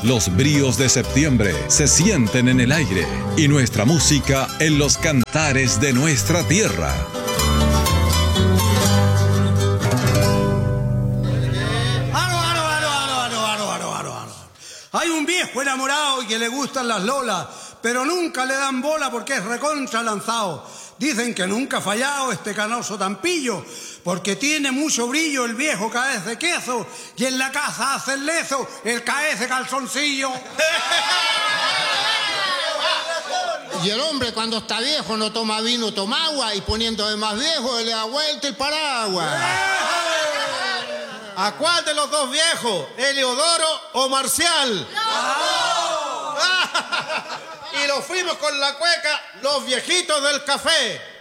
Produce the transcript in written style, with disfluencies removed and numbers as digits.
Los bríos de septiembre se sienten en el aire y nuestra música en los cantares de nuestra tierra. Hay un viejo enamorado y que le gustan las lolas, pero nunca le dan bola porque es recontra lanzado. Dicen que nunca ha fallado este canoso tampillo, porque tiene mucho brillo el viejo caez de queso, y en la casa hace el lezo el caez de calzoncillo. Y el hombre cuando está viejo no toma vino, toma agua, y poniendo de más viejo le da vuelta el paraguas. ¿A cuál de los dos viejos? ¿Eliodoro o Marcial? ¡No! Y lo fuimos con la cueca, los viejitos del café.